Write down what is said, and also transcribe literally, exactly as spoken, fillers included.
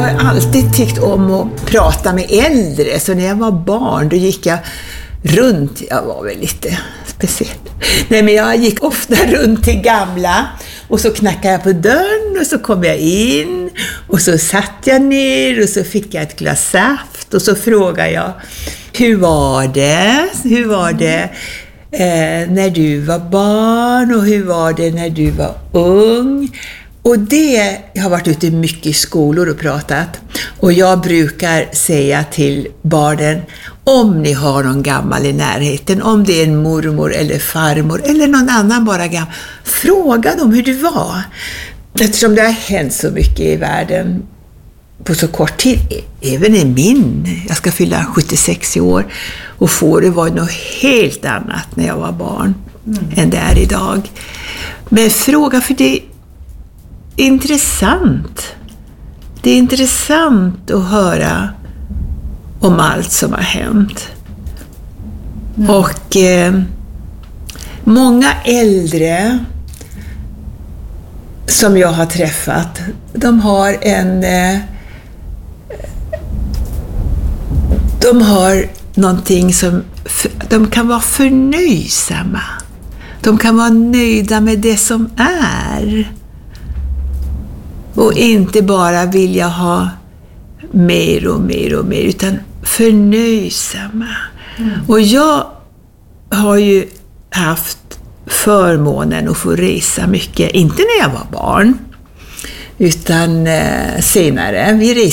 har alltid tyckt om att prata med äldre. Så när jag var barn då gick jag runt. Jag var väl lite speciell. Nej, men jag gick ofta runt till gamla. Och så knackade jag på dörren och så kom jag in. Och så satt jag ner och så fick jag ett glas saft. Och så frågade jag, hur var det? Hur var det eh, när du var barn? Och hur var det när du var ung? Och det, jag har varit ute mycket i skolor och pratat. Och jag brukar säga till barnen, om ni har någon gammal i närheten, om det är en mormor eller farmor eller någon annan bara gammal, fråga dem hur det var. Eftersom det har hänt så mycket i världen på så kort tid, även i min, jag ska fylla sjuttiosex i år, och få det var något helt annat när jag var barn mm. än det är idag. Men fråga, för det intressant. Det är intressant att höra om allt som har hänt. Mm. Och eh, många äldre som jag har träffat, de har en eh, de har någonting som de kan vara förnöjsamma. De kan vara nöjda med det som är. Och inte bara vilja ha mer och mer och mer, utan förnöjsamma. Mm. Och jag har ju haft förmånen att få resa mycket, inte när jag var barn, utan eh, senare. Vi